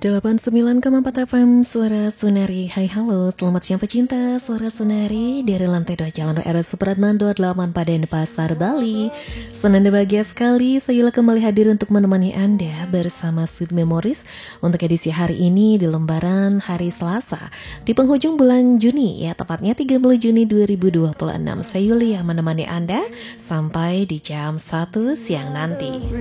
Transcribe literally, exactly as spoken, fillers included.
delapan puluh sembilan koma empat F M Suara Sunari. Hai halo, selamat siang pecinta Suara Sunari dari lantai dua Jalan R S Supratman dua puluh delapan pada Pasar Bali. Senanda bahagia sekali saya kembali hadir untuk menemani Anda bersama Sweet Memories untuk edisi hari ini di lembaran hari Selasa di penghujung bulan Juni, ya tepatnya tiga puluh Juni dua ribu dua puluh enam. Saya Yulia menemani Anda sampai di jam satu siang nanti.